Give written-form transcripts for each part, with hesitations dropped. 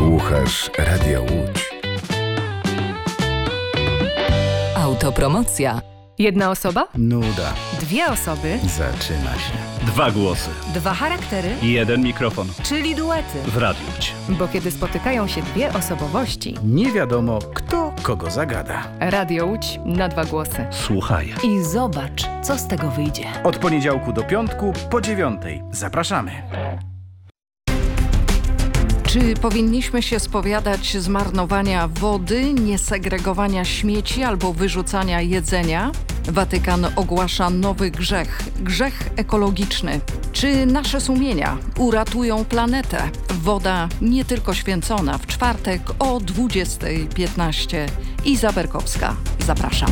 Słuchasz Radia Łódź. Autopromocja. Jedna osoba? Nuda. Dwie osoby? Zaczyna się. 2 głosy. 2 charaktery? 1 mikrofon. Czyli duety. W Radiu Łódź. Bo kiedy spotykają się dwie osobowości, Nie wiadomo, kto kogo zagada. Radio Łódź na 2 głosy. Słuchaj. I zobacz, co z tego wyjdzie. Od poniedziałku do piątku po 9:00. Zapraszamy. Czy powinniśmy się spowiadać zmarnowania wody, niesegregowania śmieci albo wyrzucania jedzenia? Watykan ogłasza nowy grzech ekologiczny. Czy nasze sumienia uratują planetę? Woda nie tylko święcona w czwartek o 20:15. Iza Berkowska. Zapraszam.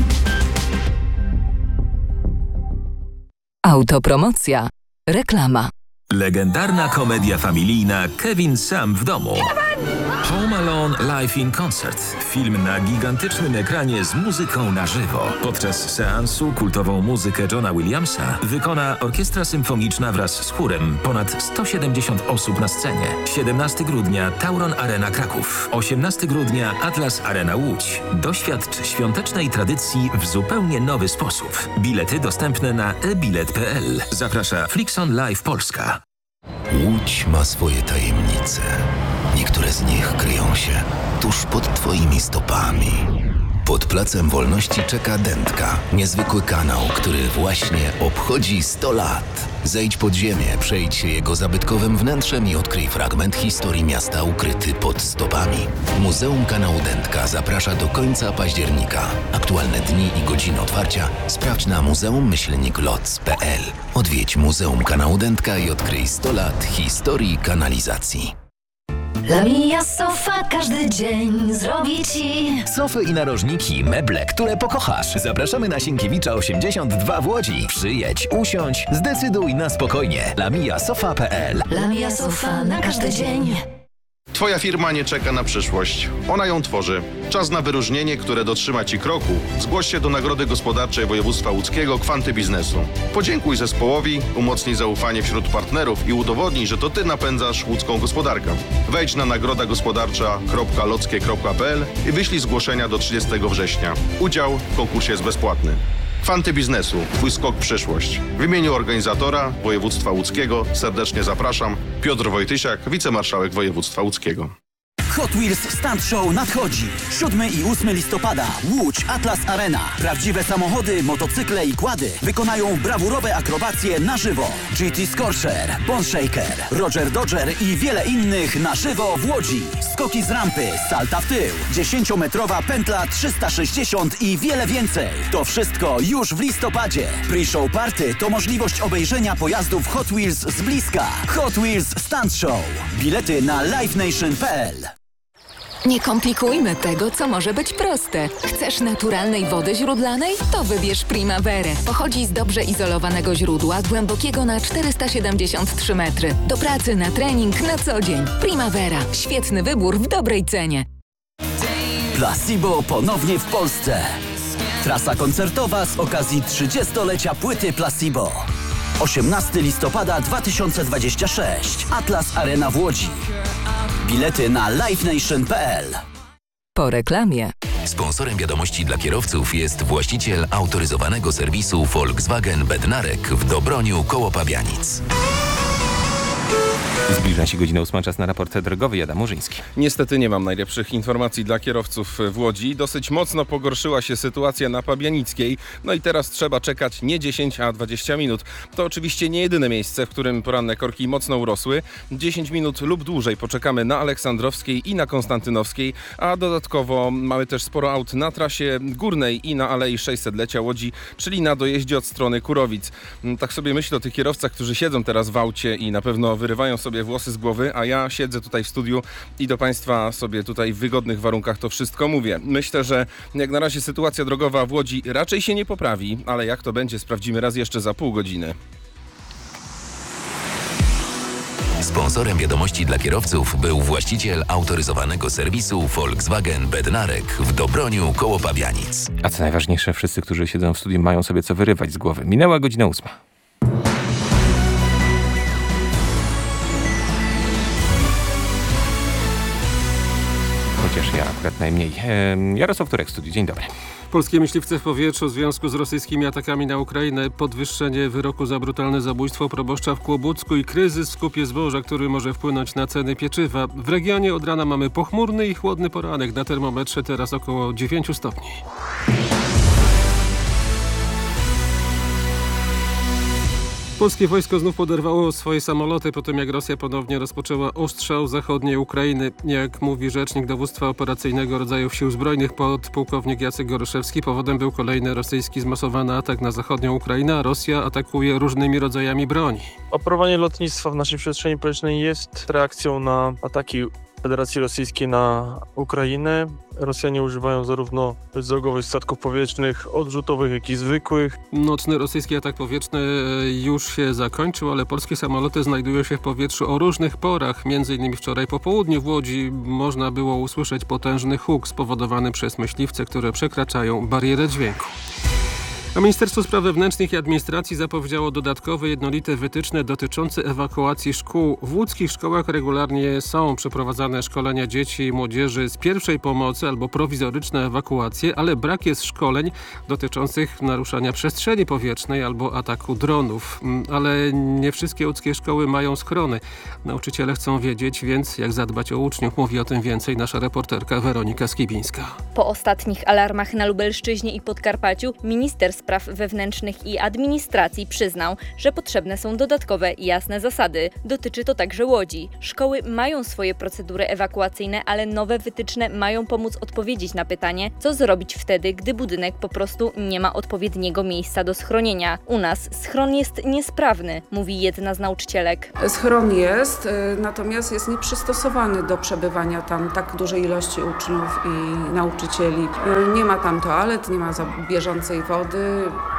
Autopromocja. Reklama. Legendarna komedia familijna Kevin sam w domu. Home Alone Live in Concert. Film na gigantycznym ekranie z muzyką na żywo. Podczas seansu kultową muzykę Johna Williamsa wykona orkiestra symfoniczna wraz z chórem. Ponad 170 osób na scenie. 17 grudnia Tauron Arena Kraków. 18 grudnia Atlas Arena Łódź. Doświadcz świątecznej tradycji w zupełnie nowy sposób. Bilety dostępne na ebilet.pl. Zaprasza Flixon Live Polska. Łódź ma swoje tajemnice. Niektóre z nich kryją się tuż pod twoimi stopami. Pod Placem Wolności czeka Dętka, niezwykły kanał, który właśnie obchodzi 100 lat. Zejdź pod ziemię, przejdź się jego zabytkowym wnętrzem i odkryj fragment historii miasta ukryty pod stopami. Muzeum Kanału Dętka zaprasza do końca października. Aktualne dni i godziny otwarcia sprawdź na muzeum-loc.pl. Odwiedź Muzeum Kanału Dętka i odkryj 100 lat historii kanalizacji. La Mia Sofa każdy dzień zrobi ci Sofy i narożniki, meble, które pokochasz. Zapraszamy na Sienkiewicza 82 w Łodzi. Przyjedź, usiądź, zdecyduj na spokojnie. lamiasofa.pl. La Mia Sofa na każdy dzień. Twoja firma nie czeka na przyszłość. Ona ją tworzy. Czas na wyróżnienie, które dotrzyma Ci kroku. Zgłoś się do Nagrody Gospodarczej Województwa Łódzkiego Kwanty Biznesu. Podziękuj zespołowi, umocnij zaufanie wśród partnerów i udowodnij, że to Ty napędzasz łódzką gospodarkę. Wejdź na nagrodagospodarcza.lockie.pl i wyślij zgłoszenia do 30 września. Udział w konkursie jest bezpłatny. Kwanty Biznesu. Twój skok w przyszłość. W imieniu organizatora Województwa Łódzkiego serdecznie zapraszam. Piotr Wojtysiak, wicemarszałek Województwa Łódzkiego. Hot Wheels Stunt Show nadchodzi. 7 i 8 listopada. Łódź Atlas Arena. Prawdziwe samochody, motocykle i quady wykonają brawurowe akrobacje na żywo. GT Scorcher, Bone Shaker, Roger Dodger i wiele innych na żywo w Łodzi. Skoki z rampy, salta w tył, 10-metrowa pętla 360 i wiele więcej. To wszystko już w listopadzie. Pre-show party to możliwość obejrzenia pojazdów Hot Wheels z bliska. Hot Wheels Stunt Show. Bilety na livenation.pl. Nie komplikujmy tego, co może być proste. Chcesz naturalnej wody źródlanej? To wybierz Primaverę. Pochodzi z dobrze izolowanego źródła, głębokiego na 473 metry. Do pracy, na trening, na co dzień. Primavera. Świetny wybór w dobrej cenie. Placebo ponownie w Polsce. Trasa koncertowa z okazji 30-lecia płyty Placebo. 18 listopada 2026. Atlas Arena w Łodzi. Bilety na livenation.pl. Po reklamie. Sponsorem wiadomości dla kierowców jest właściciel autoryzowanego serwisu Volkswagen Bednarek w Dobroniu koło Pabianic. Zbliża się godzina 8, czas na raport drogowy. Adam Murzyński. Niestety nie mam najlepszych informacji dla kierowców w Łodzi. Dosyć mocno pogorszyła się sytuacja na Pabianickiej. No i teraz trzeba czekać nie 10, a 20 minut. To oczywiście nie jedyne miejsce, w którym poranne korki mocno urosły. 10 minut lub dłużej poczekamy na Aleksandrowskiej i na Konstantynowskiej, a dodatkowo mamy też sporo aut na trasie górnej i na Alei 600-lecia Łodzi, czyli na dojeździe od strony Kurowic. Tak sobie myślę o tych kierowcach, którzy siedzą teraz w aucie i na pewno wyrywają sobie włosy z głowy, a ja siedzę tutaj w studiu i do Państwa sobie tutaj w wygodnych warunkach to wszystko mówię. Myślę, że jak na razie sytuacja drogowa w Łodzi raczej się nie poprawi, ale jak to będzie, sprawdzimy raz jeszcze za pół godziny. Sponsorem wiadomości dla kierowców był właściciel autoryzowanego serwisu Volkswagen Bednarek w Dobroniu koło Pabianic. A co najważniejsze, wszyscy, którzy siedzą w studiu, mają sobie co wyrywać z głowy. Minęła godzina 8. cieszy akurat najmniej. Jarosław Turek w studiu. Dzień dobry. Polskie myśliwce w powietrzu w związku z rosyjskimi atakami na Ukrainę, podwyższenie wyroku za brutalne zabójstwo proboszcza w Kłobucku i kryzys w skupie zboża, który może wpłynąć na ceny pieczywa. W regionie od rana mamy pochmurny i chłodny poranek. Na termometrze teraz około 9 stopni. Polskie wojsko znów poderwało swoje samoloty po tym, jak Rosja ponownie rozpoczęła ostrzał zachodniej Ukrainy. Jak mówi rzecznik dowództwa operacyjnego rodzajów sił zbrojnych podpułkownik Jacek Goryszewski, powodem był kolejny rosyjski zmasowany atak na zachodnią Ukrainę, a Rosja atakuje różnymi rodzajami broni. Operowanie lotnictwa w naszej przestrzeni powietrznej jest reakcją na ataki Federacji Rosyjskiej na Ukrainę. Rosjanie używają zarówno drogowych statków powietrznych, odrzutowych, jak i zwykłych. Nocny rosyjski atak powietrzny już się zakończył, ale polskie samoloty znajdują się w powietrzu o różnych porach. Między innymi wczoraj po południu w Łodzi można było usłyszeć potężny huk spowodowany przez myśliwce, które przekraczają barierę dźwięku. A Ministerstwo Spraw Wewnętrznych i Administracji zapowiedziało dodatkowe jednolite wytyczne dotyczące ewakuacji szkół. W łódzkich szkołach regularnie są przeprowadzane szkolenia dzieci i młodzieży z pierwszej pomocy albo prowizoryczne ewakuacje, ale brak jest szkoleń dotyczących naruszania przestrzeni powietrznej albo ataku dronów. Ale nie wszystkie łódzkie szkoły mają schrony. Nauczyciele chcą wiedzieć, więc jak zadbać o uczniów. Mówi o tym więcej nasza reporterka Weronika Skibińska. Po ostatnich alarmach na Lubelszczyźnie i Podkarpaciu minister Spraw Wewnętrznych i Administracji przyznał, że potrzebne są dodatkowe i jasne zasady. Dotyczy to także Łodzi. Szkoły mają swoje procedury ewakuacyjne, ale nowe wytyczne mają pomóc odpowiedzieć na pytanie, co zrobić wtedy, gdy budynek po prostu nie ma odpowiedniego miejsca do schronienia. U nas schron jest niesprawny, mówi jedna z nauczycielek. Schron jest, natomiast jest nieprzystosowany do przebywania tam tak dużej ilości uczniów i nauczycieli. Nie ma tam toalet, nie ma bieżącej wody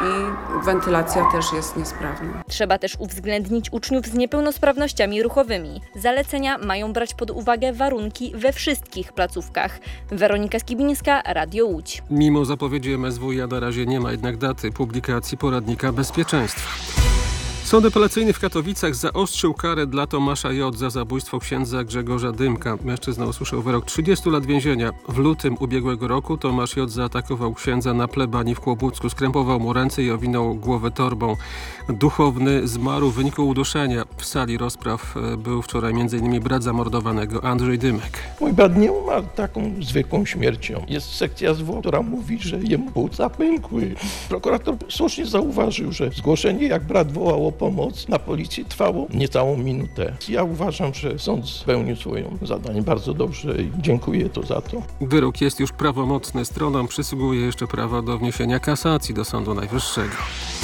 i wentylacja też jest niesprawna. Trzeba też uwzględnić uczniów z niepełnosprawnościami ruchowymi. Zalecenia mają brać pod uwagę warunki we wszystkich placówkach. Weronika Skibińska, Radio Łódź. Mimo zapowiedzi MSWiA na razie nie ma jednak daty publikacji poradnika bezpieczeństwa. Sąd apelacyjny w Katowicach zaostrzył karę dla Tomasza J. za zabójstwo księdza Grzegorza Dymka. Mężczyzna usłyszał wyrok 30 lat więzienia. W lutym ubiegłego roku Tomasz J. zaatakował księdza na plebanii w Kłobucku. Skrępował mu ręce i owinął głowę torbą. Duchowny zmarł w wyniku uduszenia. W sali rozpraw był wczoraj m.in. brat zamordowanego Andrzej Dymek. Mój brat nie umarł taką zwykłą śmiercią. Jest sekcja zwłok, która mówi, że jemu płuca pękły. Prokurator słusznie zauważył, że zgłoszenie, jak brat wołał o pomoc, na policji trwało niecałą minutę. Ja uważam, że sąd spełnił swoje zadanie bardzo dobrze i dziękuję to za to. Wyrok jest już prawomocny. Stronom przysługuje jeszcze prawo do wniesienia kasacji do Sądu Najwyższego.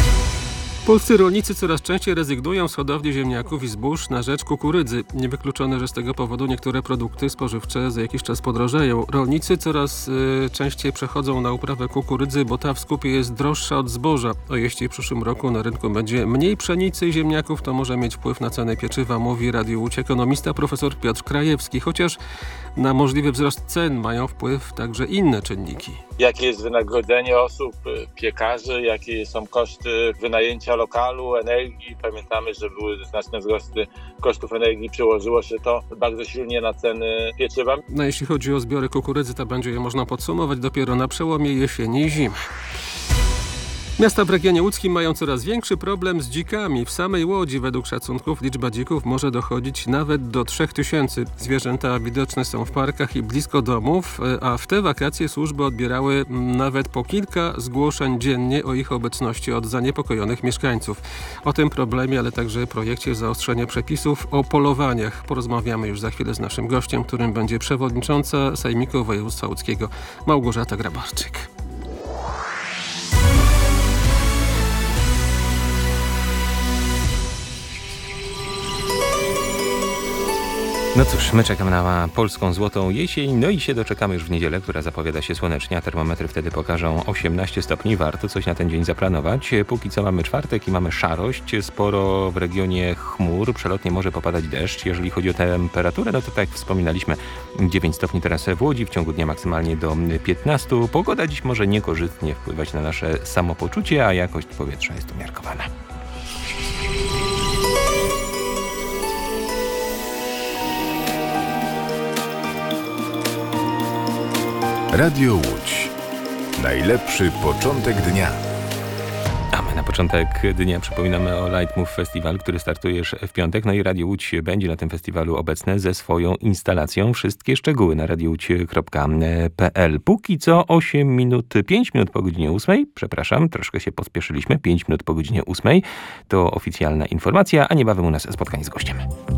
Polscy rolnicy coraz częściej rezygnują z hodowli ziemniaków i zbóż na rzecz kukurydzy. Niewykluczone, że z tego powodu niektóre produkty spożywcze za jakiś czas podrożeją. Rolnicy coraz częściej przechodzą na uprawę kukurydzy, bo ta w skupie jest droższa od zboża. A jeśli w przyszłym roku na rynku będzie mniej pszenicy i ziemniaków, to może mieć wpływ na cenę pieczywa, mówi Radiu Łódź ekonomista profesor Piotr Krajewski. Chociaż na możliwy wzrost cen mają wpływ także inne czynniki. Jakie jest wynagrodzenie osób, piekarzy, jakie są koszty wynajęcia lokalu, energii. Pamiętamy, że były znaczne wzrosty kosztów energii. Przełożyło się to bardzo silnie na ceny pieczywa. No, jeśli chodzi o zbiory kukurydzy, to będzie je można podsumować dopiero na przełomie jesieni i zimy. Miasta w regionie łódzkim mają coraz większy problem z dzikami. W samej Łodzi według szacunków liczba dzików może dochodzić nawet do 3000. Zwierzęta widoczne są w parkach i blisko domów, a w te wakacje służby odbierały nawet po kilka zgłoszeń dziennie o ich obecności od zaniepokojonych mieszkańców. O tym problemie, ale także projekcie zaostrzenia przepisów o polowaniach porozmawiamy już za chwilę z naszym gościem, którym będzie przewodnicząca Sejmiku Województwa Łódzkiego Małgorzata Grabarczyk. No cóż, my czekamy na polską złotą jesień, no i się doczekamy już w niedzielę, która zapowiada się słonecznie, a termometry wtedy pokażą 18 stopni. Warto coś na ten dzień zaplanować. Póki co mamy czwartek i mamy szarość, sporo w regionie chmur, przelotnie może popadać deszcz. Jeżeli chodzi o temperaturę, no to tak jak wspominaliśmy, 9 stopni teraz w Łodzi, w ciągu dnia maksymalnie do 15. Pogoda dziś może niekorzystnie wpływać na nasze samopoczucie, a jakość powietrza jest umiarkowana. Radio Łódź. Najlepszy początek dnia. A my na początek dnia przypominamy o Lightmove Festival, który startuje już w piątek. No i Radio Łódź będzie na tym festiwalu obecne ze swoją instalacją. Wszystkie szczegóły na radiołódź.pl. Póki co 5 minut po godzinie 8. Przepraszam, troszkę się pospieszyliśmy. 5 minut po godzinie 8. To oficjalna informacja, a niebawem u nas spotkanie z gościem.